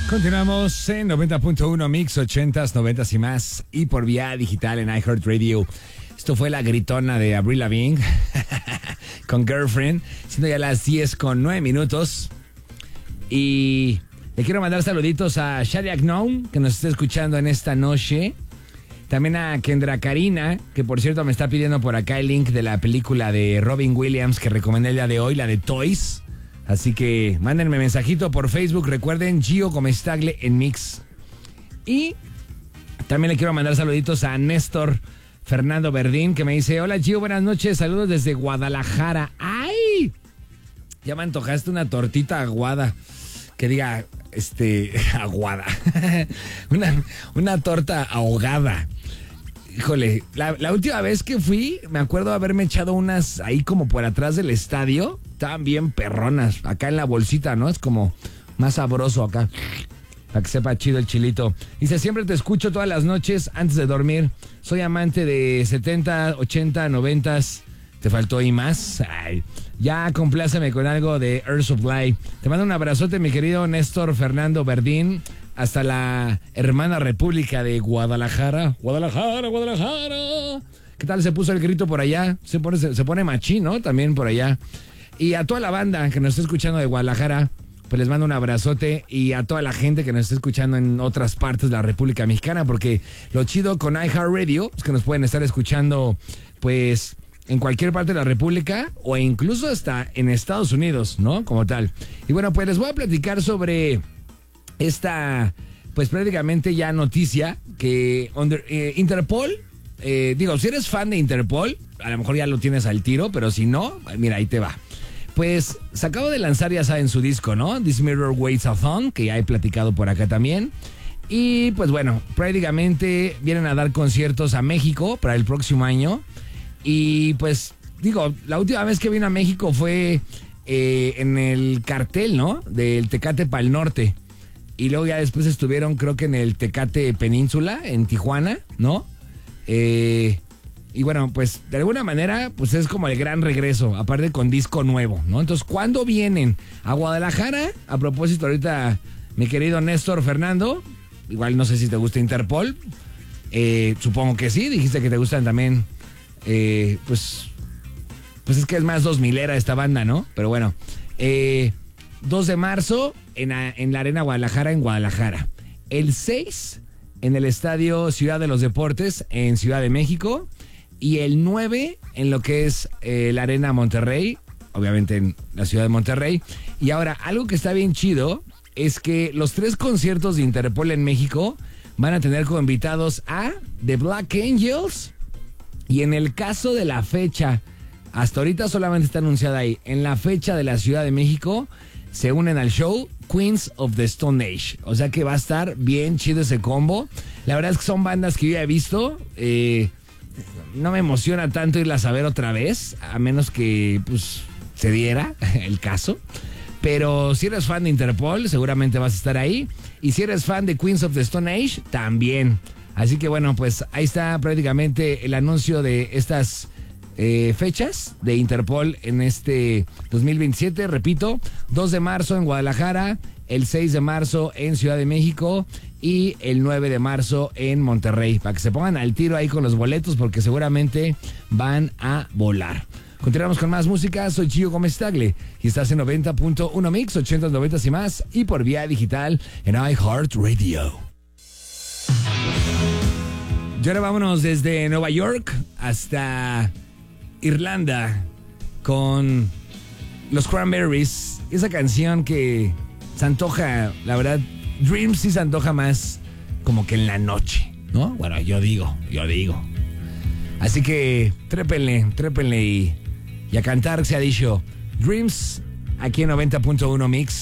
Continuamos en 90.1 Mix, 80s, 90s y más. Y por vía digital en iHeartRadio. Esto fue la gritona de Avril Lavigne con Girlfriend. Siendo ya las 10:09. Y le quiero mandar saluditos a Shadia Gnome, que nos está escuchando en esta noche. También a Kendra Karina, que por cierto me está pidiendo por acá el link de la película de Robin Williams que recomendé el día de hoy, la de Toys. Así que mándenme mensajito por Facebook. Recuerden, Gio Comestagle en Mix. Y también le quiero mandar saluditos a Néstor Fernando Verdín, que me dice: hola Gio, buenas noches, saludos desde Guadalajara. ¡Ay! Ya me antojaste una tortita aguada. Que diga, aguada. una torta ahogada. Híjole, la última vez que fui, me acuerdo haberme echado unas ahí como por atrás del estadio. Estaban bien perronas, acá en la bolsita, ¿no? Es como más sabroso acá, para que sepa chido el chilito. Dice: siempre te escucho todas las noches antes de dormir. Soy amante de 70, 80, 90. ¿Te faltó y más? Ay, ya compláceme con algo de Air Supply. Te mando un abrazote, mi querido Néstor Fernando Verdín, hasta la hermana república de Guadalajara. Guadalajara. ¿Qué tal se puso el grito por allá? Se pone machín, ¿no? También por allá. Y a toda la banda que nos está escuchando de Guadalajara, pues les mando un abrazote. Y a toda la gente que nos está escuchando en otras partes de la República Mexicana, porque lo chido con iHeartRadio es que nos pueden estar escuchando, pues, en cualquier parte de la República o incluso hasta en Estados Unidos, ¿no? Como tal. Y bueno, pues les voy a platicar sobre esta, pues prácticamente ya noticia que Interpol, si eres fan de Interpol, a lo mejor ya lo tienes al tiro, pero si no, mira, ahí te va. Pues se acaba de lanzar, ya saben, su disco, ¿no? This Mirror Weighs a Thumb, que ya he platicado por acá también. Y pues bueno, prácticamente vienen a dar conciertos a México para el próximo año. Y pues, la última vez que vino a México fue en el cartel, ¿no? Del Tecate Pal Norte. Y luego ya después estuvieron, creo que en el Tecate Península, en Tijuana, ¿no? Y bueno, pues de alguna manera, pues es como el gran regreso, aparte con disco nuevo, ¿no? Entonces, ¿cuándo vienen a Guadalajara? A propósito, ahorita, mi querido Néstor Fernando, igual no sé si te gusta Interpol, supongo que sí, dijiste que te gustan también, pues es que es más 2000era esta banda, ¿no? Pero bueno, 2 de marzo en la Arena Guadalajara, en Guadalajara. El 6 en el Estadio Ciudad de los Deportes, en Ciudad de México. Y el 9 en lo que es la Arena Monterrey, obviamente en la ciudad de Monterrey. Y ahora, algo que está bien chido es que los 3 conciertos de Interpol en México van a tener como invitados a The Black Angels. Y en el caso de la fecha, hasta ahorita solamente está anunciada ahí, en la fecha de la Ciudad de México se unen al show Queens of the Stone Age. O sea que va a estar bien chido ese combo. La verdad es que son bandas que yo ya he visto. No me emociona tanto irlas a ver otra vez, a menos que pues se diera el caso. Pero si eres fan de Interpol, seguramente vas a estar ahí. Y si eres fan de Queens of the Stone Age, también. Así que bueno, pues ahí está prácticamente el anuncio de estas fechas de Interpol en este 2027. Repito, 2 de marzo en Guadalajara, el 6 de marzo en Ciudad de México y el 9 de marzo en Monterrey. Para que se pongan al tiro ahí con los boletos, porque seguramente van a volar. Continuamos con más música. Soy Gio Comestagle y estás en 90.1 Mix, 80s, 90s y más, y por vía digital en iHeartRadio. Y ahora vámonos desde Nueva York hasta Irlanda con los Cranberries. Esa canción que se antoja, la verdad, Dreams sí se antoja más como que en la noche, ¿no? Bueno, yo digo. Así que trépenle y a cantar se ha dicho Dreams aquí en 90.1 Mix.